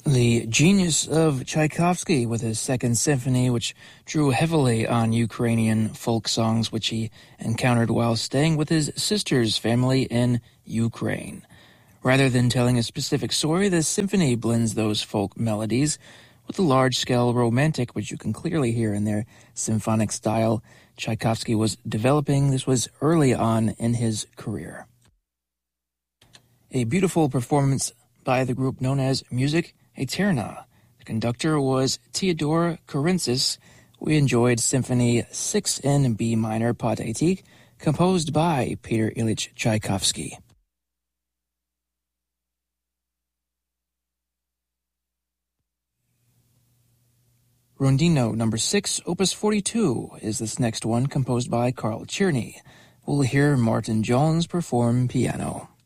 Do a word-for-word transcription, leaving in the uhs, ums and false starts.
The genius of Tchaikovsky with his Second Symphony, which drew heavily on Ukrainian folk songs which he encountered while staying with his sister's family in Ukraine. Rather than telling a specific story, the symphony blends those folk melodies with the large-scale romantic, which you can clearly hear in their symphonic style Tchaikovsky was developing. This was early on in his career. A beautiful performance by the group known as Music Eterna. The conductor was Theodore Karensis. We enjoyed Symphony six in B minor Pathétique, composed by Peter Ilyich Tchaikovsky. Rondino number six, opus forty-two, is this next one, composed by Carl Czerny. We'll hear Martin Jones perform piano.